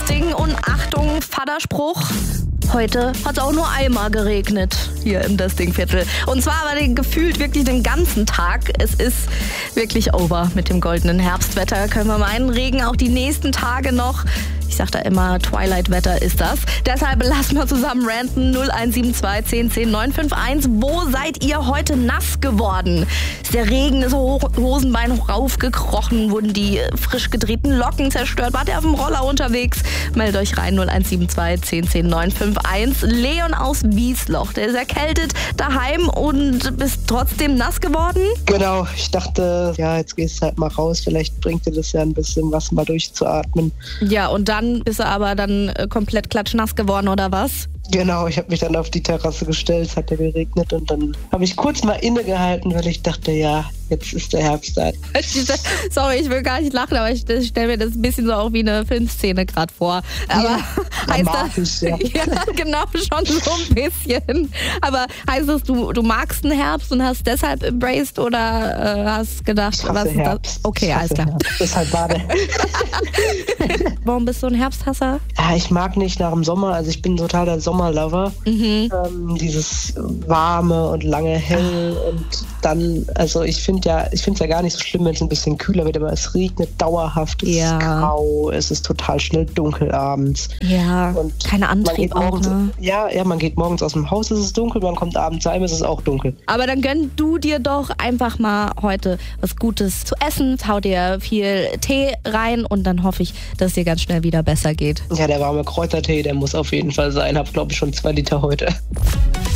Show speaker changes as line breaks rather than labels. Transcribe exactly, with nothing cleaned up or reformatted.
Ding und Achtung, Vaterspruch. Heute hat es auch nur einmal geregnet hier im Das Ding-Viertel. Und zwar aber den, gefühlt wirklich den ganzen Tag. Es ist wirklich over mit dem goldenen Herbstwetter, können wir meinen. Regen auch die nächsten Tage noch. Ich sag da immer, Twilight-Wetter ist das. Deshalb lassen wir zusammen ranten. null eins sieben zwei zehn zehn neun fünf eins. Wo seid ihr heute nass geworden? Ist der Regen so hoch, Hosenbein raufgekrochen? Wurden die frisch gedrehten Locken zerstört? Wart ihr auf dem Roller unterwegs? Meldet euch rein. null eins sieben zwei zehn zehn neun fünf eins. Leon aus Wiesloch. Der ist erkältet daheim und bist trotzdem nass geworden?
Genau. Ich dachte, ja, jetzt gehst du halt mal raus. Vielleicht bringt dir das ja ein bisschen was, mal durchzuatmen.
Ja, und dann bist du aber dann komplett klatschnass geworden, oder was?
Genau, ich habe mich dann auf die Terrasse gestellt, es hat ja geregnet und dann habe ich kurz mal innegehalten, weil ich dachte, ja, jetzt ist der Herbst da.
Sorry, ich will gar nicht lachen, aber ich stelle mir das ein bisschen so auch wie eine Filmszene gerade vor. Aber
ja,
heißt das,
ich, ja.
ja, genau, schon so ein bisschen. Aber heißt das, du, du magst den Herbst und hast deshalb embraced oder äh, hast gedacht,
ich hasse
was ist
Herbst.
das? Okay, alles klar.
Herbst. Deshalb war der.
Warum bist du ein Herbsthasser?
Ja, ich mag nicht nach dem Sommer, also ich bin total der Sommerlover.
Mhm.
Ähm, dieses warme und lange hell und dann, also ich finde ja, ich finde es ja gar nicht so schlimm, wenn es ein bisschen kühler wird, aber es regnet dauerhaft, es
ja.
ist grau, es ist total schnell dunkel abends.
Ja, und kein Antrieb auch,
morgens,
ne?
Ja, ja, man geht morgens aus dem Haus, es ist dunkel, man kommt abends heim, es ist auch dunkel.
Aber dann gönn du dir doch einfach mal heute was Gutes zu essen, hau dir viel Tee rein und dann hoffe ich, dass es dir ganz schnell wieder besser geht.
Ja, der warme Kräutertee, der muss auf jeden Fall sein, hab glaube ich schon zwei Liter heute.